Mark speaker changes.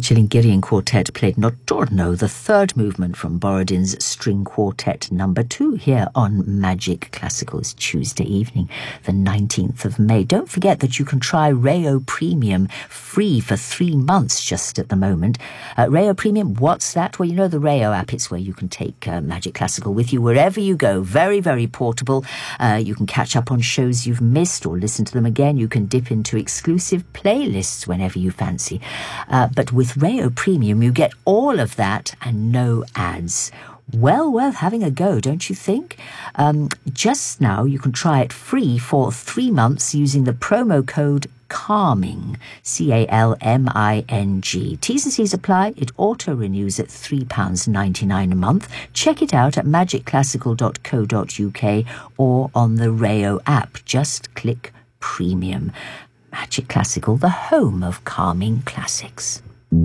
Speaker 1: Chilingirian Quartet played Notturno, the third movement from Borodin's String Quartet number 2 here on Magic Classical's Tuesday evening, the 19th of May. Don't forget that you can try Rayo Premium free for 3 months just at the moment. Rayo Premium, what's that? Well, you know the Rayo app. It's where you can take Magic Classical with you wherever you go. Very, very portable. You can catch up on shows you've missed or listen to them again. You can dip into exclusive playlists whenever you fancy. But with Rayo Premium, you get all of that and no ads. Well worth having a go, don't you think? Just now, you can try it free for 3 months using the promo code CALMING, CALMING. T's and C's apply. It auto-renews at £3.99 a month. Check it out at magicclassical.co.uk or on the Rayo app. Just click Premium. Magic Classical, the home of calming classics.